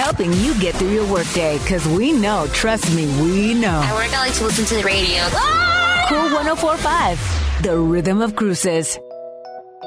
helping you get through your workday, because we know, trust me, we know. At work, I like to listen to the radio. Cool 104.5, the rhythm of cruises.